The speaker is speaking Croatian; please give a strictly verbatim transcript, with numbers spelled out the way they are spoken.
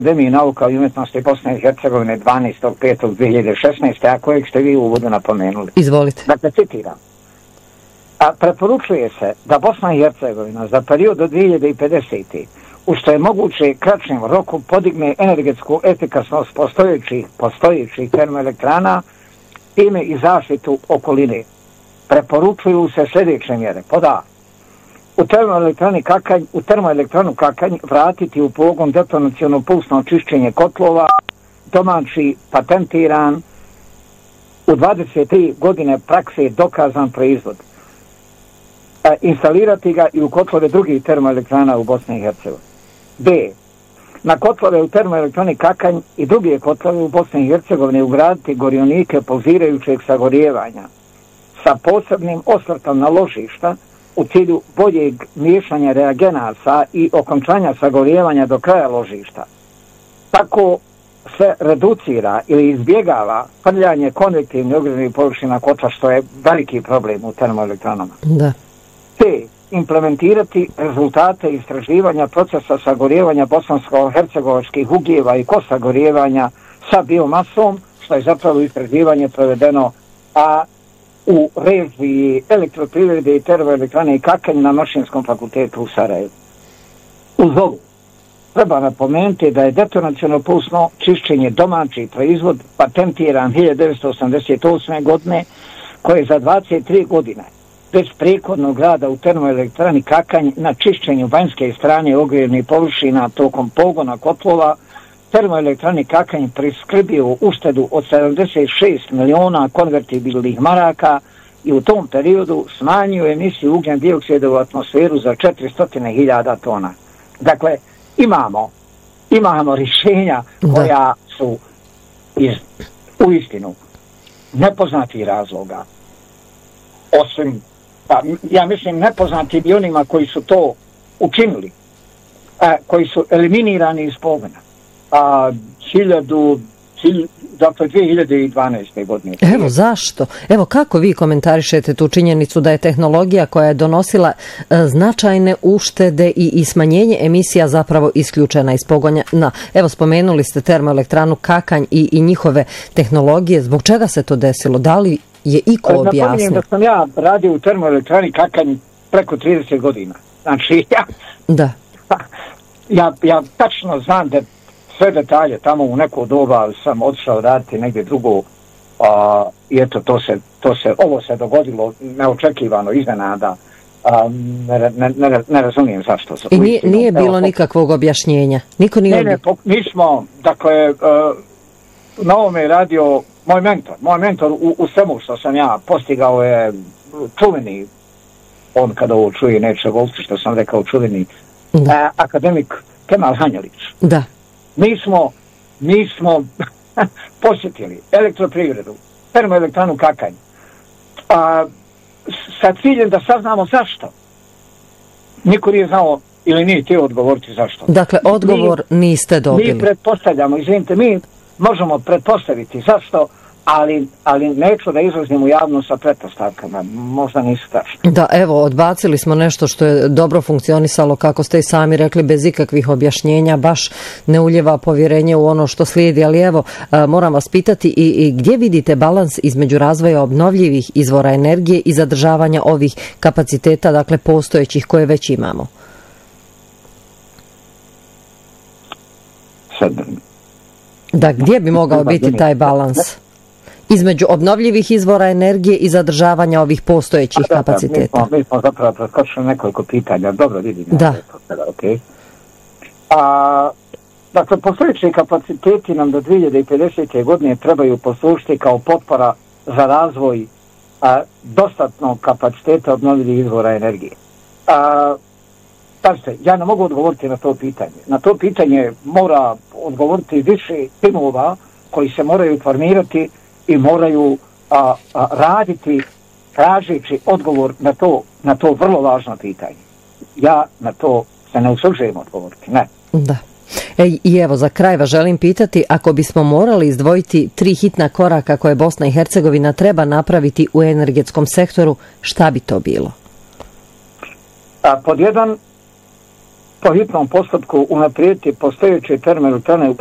Akademiji nauka i umjetnosti Bosne i Hercegovine dvanaestog petog dve hiljade šesnaeste. a kojeg ste vi u uvodu napomenuli. Izvolite. Dakle, citiram. A preporučuje se da Bosna i Hercegovina za period do dve hiljade pedesete. u što je moguće kraćem roku podigne energetsku efikasnost postojećih, postojećih termoelektrana, time i zaštitu okoline. Preporučuju se sljedeće mjere. Pod A. U termoelektrani Kakanj, u termoelektranu Kakanj vratiti u pogon detonaciono pulsno očišćenje kotlova, domaći patentiran u dvadeset tri godine prakse dokazan proizvod. E, instalirati ga i u kotlove drugih termoelektrana u Bosni i Hercegovini. B. Na kotlove u termoelektrani Kakanj i druge kotlove u Bosni i Hercegovini ugraditi gorionike pulzirajućeg sagorijevanja sa posebnim osvrtom na ložišta u cilju boljeg miješanja reagenasa i okončanja sagorijevanja do kraja ložišta. Tako se reducira ili izbjegava prljanje konvektivnih ogrjevnih površina kotla, što je veliki problem u termoelektranama. Da. Te implementirati rezultate istraživanja procesa sagorijevanja bosansko-hercegovačkih ugljeva i kosagorijevanja sa biomasom, što je zapravo istraživanje provedeno a u režiji elektroprivrede i termoelektrane i Kakanj na Mašinskom fakultetu u Sarajevu. Uz ovu treba napomenuti da je detonaciono pulsno čišćenje domaći proizvod patentiran hiljadu devetsto osamdeset osme. godine, koje je za dvadeset tri godine bez prethodnog rada u termoelektrani Kakanj na čišćenju vanjske strane ogrijevnih površina tokom pogona kotlova termoelektrani Kakanj priskrbio uštedu od sedamdeset šest miliona konvertibilnih maraka i u tom periodu smanjio emisiju ugljen dioksida u atmosferu za četiristo hiljada tona. Dakle, imamo, imamo rješenja koja su iz uistinu nepoznatih razloga. Osim, pa, ja mislim, nepoznati bi onima koji su to učinili, a, koji su eliminirani iz pogona. A hiljadu, hilj, dakle dvije hiljade dvanaeste. godine. Evo zašto? Evo kako vi komentarišete tu činjenicu da je tehnologija koja je donosila e, značajne uštede i, i smanjenje emisija zapravo isključena iz pogona? Na, evo spomenuli ste termoelektranu Kakanj i, i njihove tehnologije. Zbog čega se to desilo? Da li je iko objasnio? Napominjem da sam ja radio u termoelektrani Kakanj preko trideset godina. Znači ja, da. ja, ja tačno znam da sve detalje, tamo u neko doba sam otišao raditi negdje drugo, a, i eto to se, to se, ovo se dogodilo neočekivano, iznenada, a, ne, ne, ne, ne razumijem zašto. I nije, nije bilo evo, nikakvog objašnjenja? Niko nije... Ne, ne, po, mi smo, dakle, uh, na ovome je radio moj mentor, moj mentor u, u svemu što sam ja postigao je čuveni, on kada ovo čuje neće voliti što sam rekao čuveni, a, akademik Kemal Hanjelić. Da. Mi smo, mi smo posjetili elektroprivredu, termoelektranu Kakanj, a, sa ciljem da saznamo zašto. Niko nije znao ili nije htio odgovoriti zašto. Dakle, odgovor mi, niste dobili. Mi pretpostavljamo, izvinite, mi možemo pretpostaviti zašto, ali, ali neću da izlazim u javno sa pretpostavkama, možda nisu tačne. Da, evo, odbacili smo nešto što je dobro funkcionisalo, kako ste i sami rekli, bez ikakvih objašnjenja, baš ne uljeva povjerenje u ono što slijedi, ali evo, moram vas pitati i, i gdje vidite balans između razvoja obnovljivih izvora energije i zadržavanja ovih kapaciteta, dakle postojećih koje već imamo? Sad, da, gdje bi mogao biti taj balans između obnovljivih izvora energije i zadržavanja ovih postojećih da, kapaciteta? Da, mi, smo, mi smo zapravo preskočili nekoliko pitanja. Dobro, vidim. Da. Ja, okay. A, dakle, postojeći kapaciteti nam do dvije hiljade pedesete. godine trebaju poslužiti kao potpora za razvoj a, dostatnog kapaciteta obnovljivih izvora energije. A, Pazite, ja ne mogu odgovoriti na to pitanje. Na to pitanje mora odgovoriti više timova koji se moraju formirati i moraju a, a, raditi tražeći odgovor na to, na to vrlo važno pitanje. Ja na to se ne usuđujem odgovoriti, ne. Da. E, I evo, za kraj vas želim pitati, ako bismo morali izdvojiti tri hitna koraka koje Bosna i Hercegovina treba napraviti u energetskom sektoru, šta bi to bilo? A, pod jedan, po hitnom postupku unaprijediti postojeće termoelektrane u